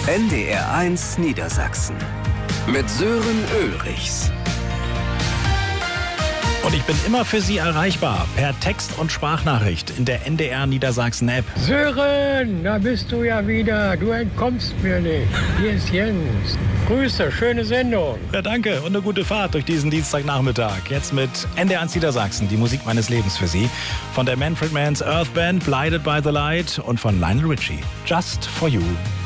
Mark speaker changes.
Speaker 1: NDR1 Niedersachsen mit Sören Ulrichs.
Speaker 2: Und ich bin immer für Sie erreichbar, per Text- und Sprachnachricht in der NDR Niedersachsen-App.
Speaker 3: Sören, da bist du ja wieder. Du entkommst mir nicht. Hier ist Jens. Grüße, schöne Sendung.
Speaker 2: Ja, danke und eine gute Fahrt durch diesen Dienstagnachmittag. Jetzt mit NDR1 Niedersachsen, die Musik meines Lebens für Sie. Von der Manfred Mann's Earth Band, Blinded by the Light und von Lionel Richie. Just for You.